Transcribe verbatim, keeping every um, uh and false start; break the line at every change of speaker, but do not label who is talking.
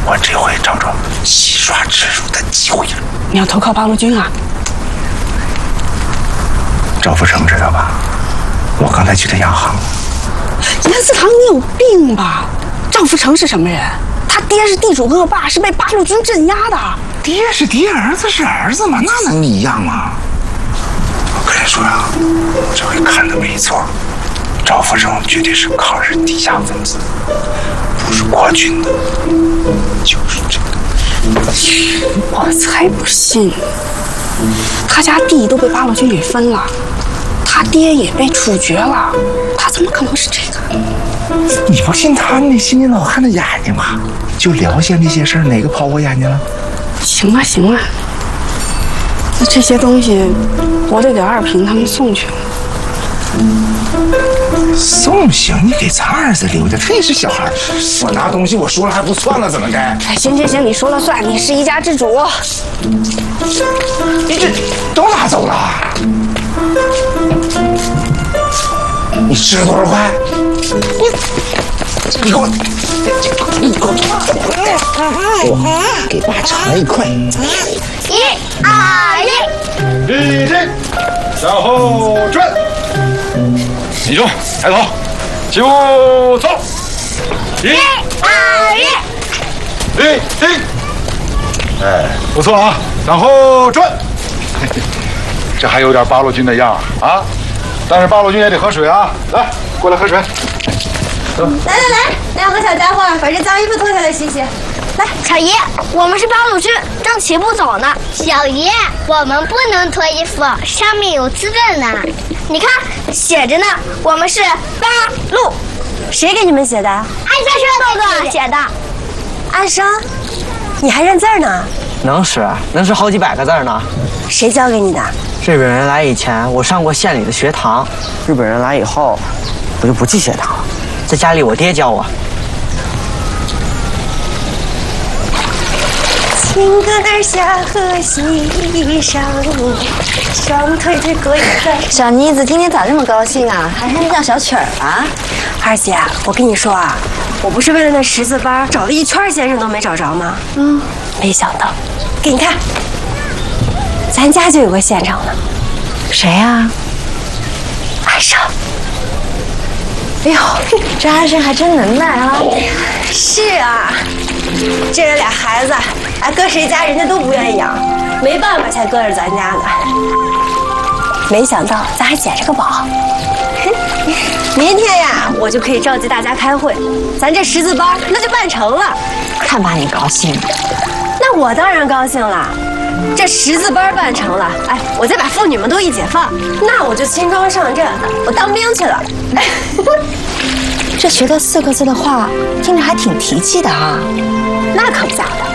我这回找着洗刷耻辱的机会了。
你要投靠八路军啊？
赵福成知道吧？我刚才去的央行。
严思堂，你有病吧？赵福成是什么人？他爹是地主恶霸，是被八路军镇压的。
爹是爹，儿子是儿子嘛，那能一样吗？我跟你说呀、啊，这回看的没错，赵福成绝对是抗日地下分子，不是国军的，就是这个。
我才不信！他家地都被八路军给分了，他爹也被处决了，他怎么可能是这个？
你不信他那心里老看的眼睛吗？就辽县那些事儿，哪个跑我眼睛了？
行了行了，那这些东西我得给二平他们送去了。
送行，你给咱儿子留的，他也是小孩，我拿东西我说了还不算了，怎么的？
哎，行行行，你说了算，你是一家之主。
你这都拿走了？你吃了多少块？你你给我，你给我，我给爸尝了一块。
一二一，
立正，向后转。集中，抬头，齐步走。一
二一，
立定。哎，不错啊，向后转。这还有点八路军的样啊，但是八路军也得喝水啊。来，过来喝水。
来来来，两个小家伙，把这脏衣服脱下来洗洗。
来，小爷，我们是八路军，正齐步走呢。小爷，我们不能脱衣服，上面有字的呢。你看，写着呢，我们是八路。
谁给你们写的？
安生哥哥写的。
安生，你还认字呢？
能识，能识好几百个字呢。
谁教给你的？
日本人来以前，我上过县里的学堂；日本人来以后，我就不去学堂了，在家里我爹教我。
情歌儿下河西上，双腿腿各一转。
小妮子今天咋这么高兴啊？还哼叫小曲儿啊？
二姐，我跟你说啊，我不是为了那识字班找了一圈先生都没找着吗？嗯，没想到，给你看，咱家就有个县城呢。
谁呀、啊？
安生。
哎呦，这安生还真能耐啊！
是啊，这人俩孩子，哎，搁谁家人家都不愿意养，没办法才搁着咱家的。没想到咱还捡着个宝。明天呀，我就可以召集大家开会，咱这识字班那就办成了。
看把你高兴的。
那我当然高兴了。这识字班办成了，哎，我再把妇女们都一解放，那我就轻装上阵，我当兵去了。
这学的四个字的话，听着还挺提气的啊。
那可不咋的。